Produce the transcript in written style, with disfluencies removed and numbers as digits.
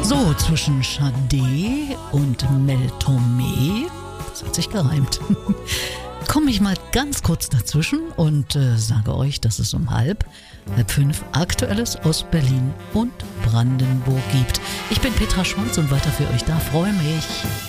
So, zwischen Schade und Meltome, das hat sich gereimt, komme ich mal ganz kurz dazwischen und sage euch, dass es um halb fünf Aktuelles aus Berlin und Brandenburg gibt. Ich bin Petra Schwarz und weiter für euch da, freue mich.